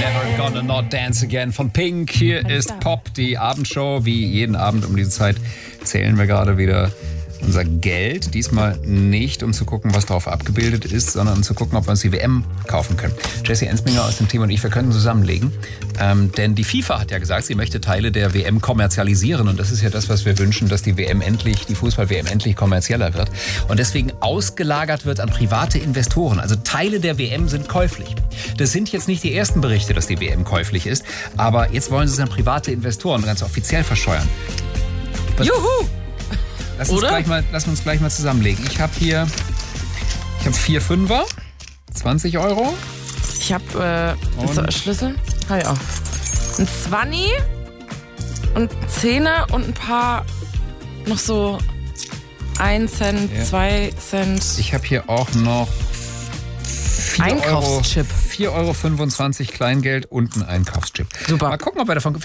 Never Gonna Not Dance Again von Pink. Hier ist Pop, die Abendshow. Wie jeden Abend um diese Zeit zählen wir gerade wieder unser Geld. Diesmal nicht, um zu gucken, was drauf abgebildet ist, sondern um zu gucken, ob wir uns die WM kaufen können. Jesse Ensminger aus dem Team und ich, wir können zusammenlegen. Denn die FIFA hat ja gesagt, sie möchte Teile der WM kommerzialisieren. Und das ist ja das, was wir wünschen, dass die Fußball-WM endlich kommerzieller wird. Und deswegen ausgelagert wird an private Investoren. Also Teile der WM sind käuflich. Das sind jetzt nicht die ersten Berichte, dass die WM käuflich ist. Aber jetzt wollen sie es an private Investoren ganz offiziell verscheuern. Juhu! Lass uns gleich mal zusammenlegen. Ich habe 4 Fünfer, 20 Euro. Ich habe Schlüssel. Habe ich auch. Ein 20 und ein Zehner und ein paar noch so 1 Cent, 2 Cent. Ich habe hier auch noch 4 Einkaufschip. 4,25 € Kleingeld und ein Einkaufschip. Super. Mal gucken, ob wir davon